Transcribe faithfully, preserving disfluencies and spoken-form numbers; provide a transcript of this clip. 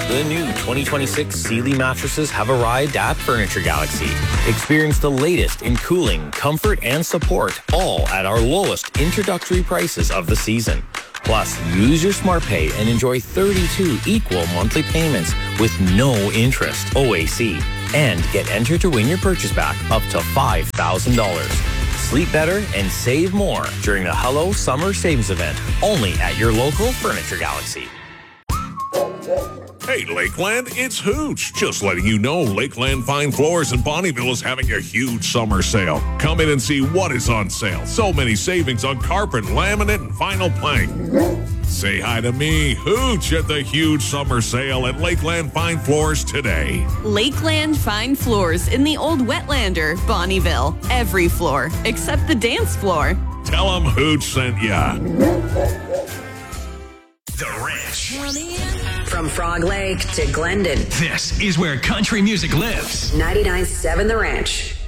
The new twenty twenty-six Sealy mattresses have arrived at Furniture Galaxy. Experience the latest in cooling, comfort, and support, all at our lowest introductory prices of the season. Plus, use your SmartPay and enjoy thirty-two equal monthly payments with no interest, O A C. And get entered to win your purchase back up to five thousand dollars. Sleep better and save more during the Hello Summer Savings Event, only at your local Furniture Galaxy. Hey, Lakeland, it's Hooch. Just letting you know Lakeland Fine Floors in Bonnyville is having a huge summer sale. Come in and see what is on sale. So many savings on carpet, laminate, and vinyl plank. Say hi to me, Hooch, at the huge summer sale at Lakeland Fine Floors today. Lakeland Fine Floors in the Old Wetlander, Bonnyville. Every floor except the dance floor. Tell them Hooch sent ya. The Ranch. From Frog Lake to Glendon. This is where country music lives. ninety-nine point seven The Ranch.